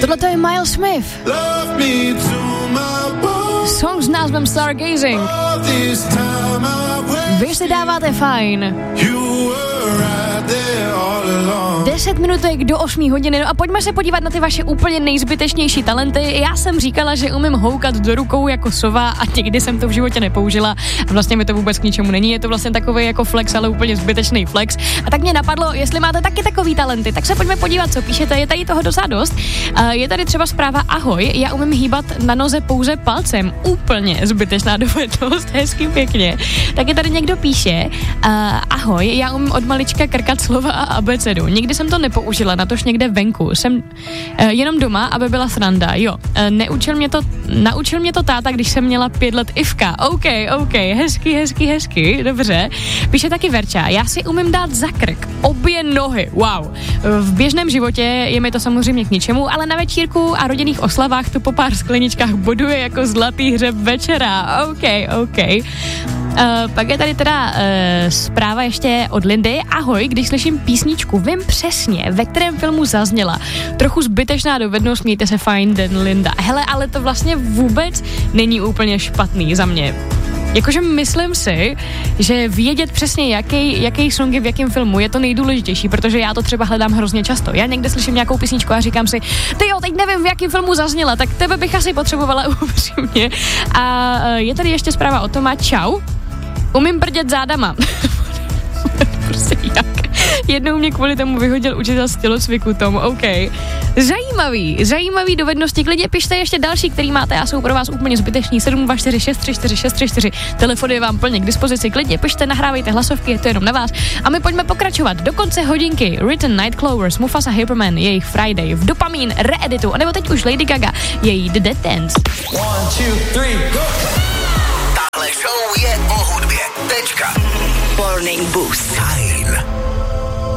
Tohle to je Miles Smith. Song s názvem Stargazing. Vy si dáváte fajn. 10 minutek do 8 hodiny, no a pojďme se podívat na ty vaše úplně nejzbytečnější talenty. Já jsem říkala, že umím houkat do rukou jako sova a nikdy jsem to v životě nepoužila a vlastně mi to vůbec k ničemu není, je to vlastně takový jako flex, ale úplně zbytečný flex. A tak mě napadlo, jestli máte taky takový talenty, tak se pojďme podívat, co píšete, je tady toho docela dost. Je tady třeba zpráva ahoj, já umím hýbat na noze pouze palcem, úplně zbytečná dovednost, hezky pěkně. Taky tady někdo píše, ahoj, já umím od malička krkat slova a abecedu. Nikdy jsem to nepoužila, natož někde venku. Jsem jenom doma, aby byla sranda. Jo, naučil mě to táta, když jsem měla 5 let Ivka. OK, hezky, dobře. Píše taky Verča, já si umím dát za krk obě nohy, wow. V běžném životě je mi to samozřejmě k ničemu, ale na večírku a rodinných oslavách to po pár skleničkách boduje jako zlatý hřeb večera. OK. Pak je tady teda zpráva ještě od Lindy. Ahoj, když slyším písničku, vím přesně, ve kterém filmu zazněla. Trochu zbytečná dovednost, mějte se fajn, den Linda. Hele, ale to vlastně vůbec není úplně špatný za mě. Jakože myslím si, že vědět přesně, jaký song je v jakém filmu je to nejdůležitější, protože já to třeba hledám hrozně často. Já někde slyším nějakou písničku a říkám si, tyjo, teď nevím, v jakém filmu zazněla, tak tebe bych asi potřebovala upřímně. A je tady ještě zpráva o Toma, čau, umím brdět zádama. Prostě jak? Jednou mě kvůli tomu vyhodil učitel z tělocviku, Tom, OK. Zajímavý dovednosti, klidně pište ještě další, který máte a jsou pro vás úplně zbytečný. 724634634. Telefon je vám plně k dispozici, klidně pište, nahrávejte hlasovky, je to jenom na vás. A my pojďme pokračovat. Do konce hodinky Written Nightcrawlers, Mufasa Hyperman, jejich Friday, v Dopamin, reeditu, anebo teď už Lady Gaga, její The Dead Dance. 1, 2, 3, go! Tahle show je o hudbě. Tečka. Morning Boost. Fajn.